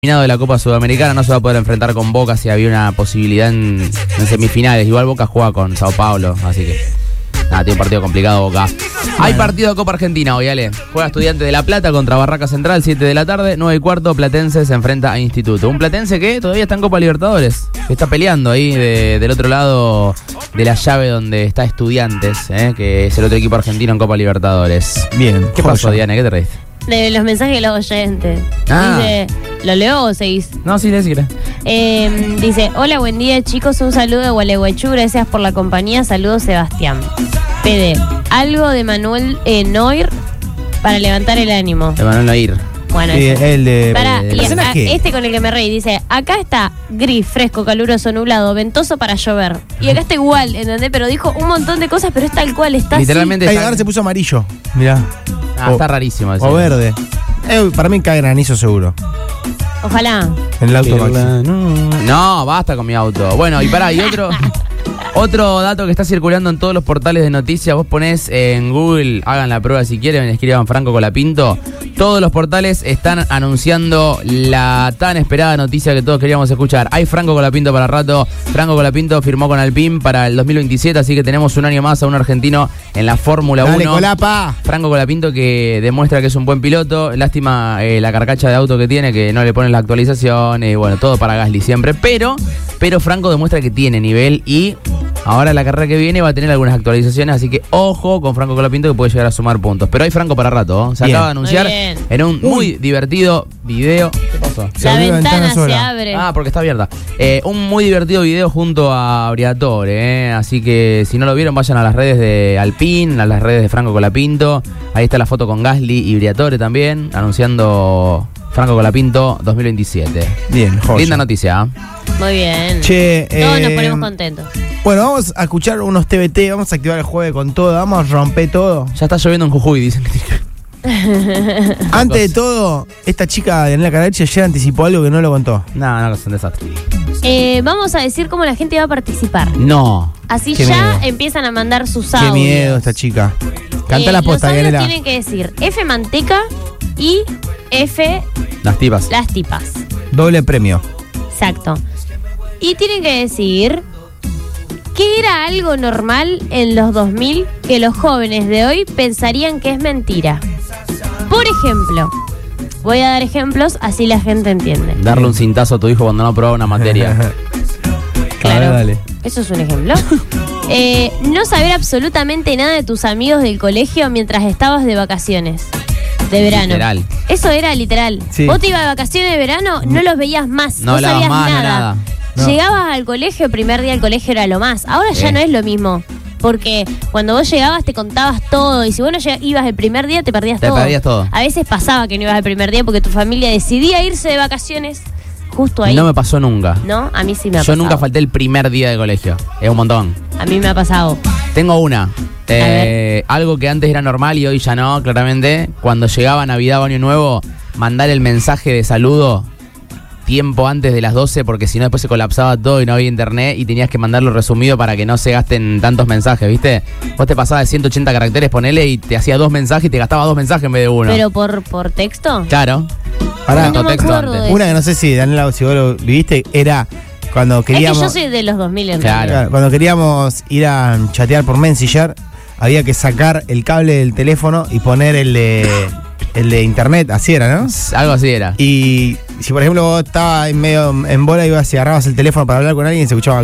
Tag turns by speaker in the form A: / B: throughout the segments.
A: De la Copa Sudamericana no se va a poder enfrentar con Boca si había una posibilidad en semifinales. Igual Boca juega con Sao Paulo, así que nada, tiene un partido complicado Boca. Hay partido de Copa Argentina hoy, Ale. Juega Estudiantes de La Plata contra Barraca Central, 7 de la tarde, 9:15, Platense se enfrenta a Instituto. Un Platense que todavía está en Copa Libertadores, que está peleando ahí del otro lado de la llave donde está Estudiantes, que es el otro equipo argentino en Copa Libertadores.
B: Bien.
A: ¿Qué pasó, Diana? ¿Qué te reís?
C: De los mensajes de los oyentes. Dice, ¿lo leo o seguís?
A: No, sí, decirle.
C: Dice, hola, buen día chicos, un saludo de Gualeguaychú, gracias por la compañía, saludos Sebastián. PD, algo de Manuel Noir para levantar el ánimo.
A: De Manuel Noir.
C: Bueno,
B: Sí, el de...
C: Pará, y
B: ¿Qué?
C: este con el que me reí, dice, acá está gris, fresco, caluroso, nublado, ventoso para llover. Y acá está igual, ¿entendés? Pero dijo un montón de cosas, pero es tal cual, está
A: literalmente
C: así.
B: Ahora se puso amarillo. Mirá.
A: Está rarísimo.
B: O verde. Para mí cae granizo seguro.
C: Ojalá.
B: En el auto Maxi.
A: No, basta con mi auto. Bueno, y pará, y otro dato que está circulando en todos los portales de noticias. Vos ponés en Google, hagan la prueba si quieren, escriban Franco Colapinto. Todos los portales están anunciando la tan esperada noticia que todos queríamos escuchar. Hay Franco Colapinto para rato. Franco Colapinto firmó con Alpine para el 2027, así que tenemos un año más a un argentino en la Fórmula 1.
B: Dale, Colapa.
A: Franco Colapinto, que demuestra que es un buen piloto. Lástima la carcacha de auto que tiene, que no le ponen la actualización. Y bueno, todo para Gasly siempre. Pero Franco demuestra que tiene nivel y ahora la carrera que viene va a tener algunas actualizaciones. Así que ojo con Franco Colapinto, que puede llegar a sumar puntos. Pero hay Franco para rato. Se acaba de anunciar en un muy divertido video. ¿Qué pasó?
C: La ventana se abre.
A: Porque está abierta. Un muy divertido video junto a Briatore. Así que si no lo vieron, vayan a las redes de Alpine, a las redes de Franco Colapinto. Ahí está la foto con Gasly y Briatore también, anunciando Franco Colapinto 2027.
B: Bien, joya.
A: Linda noticia.
C: Muy bien.
B: Che,
C: todos nos ponemos contentos.
B: Bueno, vamos a escuchar unos TBT, vamos a activar el jueves con todo, vamos a romper todo.
A: Ya está lloviendo en Jujuy, dicen.
B: Antes de todo, esta chica de Daniela Carachi ayer anticipó algo que no lo contó.
A: No, es un desastre.
C: Vamos a decir cómo la gente va a participar.
A: No.
C: Así
B: Qué
C: ya
B: miedo.
C: empiezan a mandar sus
B: Qué
C: audios.
B: miedo esta chica. Canta la posta,
C: Los audios
B: Daniela.
C: tienen que decir F manteca y F
A: Las tipas.
C: las tipas.
B: Doble premio.
C: Exacto. Y tienen que decir que era algo normal en los 2000 que los jóvenes de hoy pensarían que es mentira. Por ejemplo, voy a dar ejemplos así la gente entiende.
A: Darle un cintazo a tu hijo cuando no aprobaba una materia.
C: Claro.
B: A ver, dale.
C: Eso es un ejemplo. No saber absolutamente nada de tus amigos del colegio mientras estabas de vacaciones. De verano.
A: Literal.
C: Eso era literal.
B: Sí.
C: Vos te ibas de vacaciones de verano, no los veías más.
A: No
C: No
A: hablabas
C: sabías
A: más,
C: nada.
B: No.
C: Llegabas al colegio, el primer día del colegio era lo más. Ahora ya no es lo mismo. Porque cuando vos llegabas te contabas todo. Y si vos no ibas el primer día te perdías todo.
A: Te perdías todo.
C: A veces pasaba que no ibas el primer día porque tu familia decidía irse de vacaciones justo ahí.
A: No me pasó nunca.
C: ¿No? A mí sí me ha
A: Yo
C: pasado.
A: nunca falté el primer día de colegio. Es un montón.
C: A mí me ha pasado.
A: Tengo una.
C: ver.
A: Algo que antes era normal y hoy ya no, claramente. Cuando llegaba Navidad o Año Nuevo, mandar el mensaje de saludo tiempo antes de las 12, porque si no después se colapsaba todo y no había internet y tenías que mandarlo resumido para que no se gasten tantos mensajes, ¿viste? Vos te pasabas de 180 caracteres, ponele, y te hacía 2 mensajes y te gastaba 2 mensajes en vez de uno.
C: ¿Pero por texto?
A: Claro.
B: Pará,
C: No me
A: texto
C: acuerdo
A: antes.
C: de
B: una que no sé si Daniela, si vos lo viviste, era cuando queríamos.
C: Es que yo soy de los 2000 en
A: Claro.
C: realidad.
B: Cuando queríamos ir a chatear por Messenger, había que sacar el cable del teléfono y poner el de internet, así era, ¿no?
A: Algo así era.
B: Y si por ejemplo vos estabas en medio en bola y agarrabas el teléfono para hablar con alguien y se escuchaba y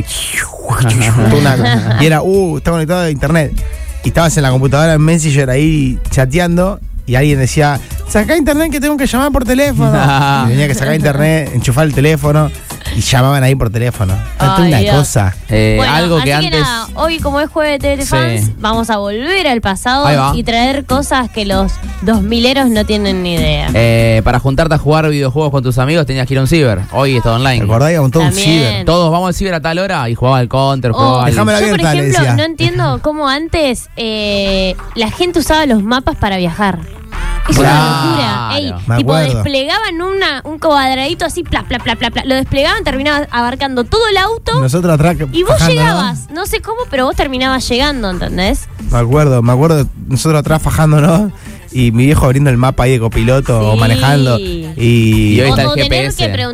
B: era, está conectado a internet. Y estabas en la computadora en Messenger ahí chateando y alguien decía, sacá internet que tengo que llamar por teléfono. Y tenía que sacar internet, enchufar el teléfono y llamaban ahí por teléfono. Esta es una
C: Dios.
B: cosa.
C: Bueno,
A: Algo que
C: así
A: antes...
C: nada, hoy como es jueves de TVT Fans,
A: Sí.
C: vamos a volver al
A: Ahí va.
C: pasado y traer cosas que los 2000eros no tienen ni idea.
A: Para juntarte a jugar videojuegos con tus amigos tenías que ir a un ciber. Hoy es todo online.
B: ¿Recordás? Íbamos todo un
C: También.
B: ciber.
A: Todos vamos al ciber a tal hora y jugaba al counter, jugaba al...
B: Déjamela
C: Yo, por
B: abierta, le
C: ejemplo,
B: decía.
C: no entiendo cómo antes la gente usaba los mapas para viajar. Es
A: Claro.
C: una locura. Ey,
B: Me
C: tipo,
B: acuerdo.
C: desplegaban un cuadradito así, pla, pla, pla, pla, pla. Lo desplegaban, terminaba abarcando todo el auto.
B: Nosotros atrás.
C: Y vos
B: fajando,
C: llegabas, no sé cómo, pero vos terminabas llegando, ¿entendés?
B: Me acuerdo, nosotros atrás fajándonos y mi viejo abriendo el mapa ahí de copiloto o
C: Sí.
B: manejando.
A: Y hoy está el
C: o tener
A: GPS.
C: que preguntar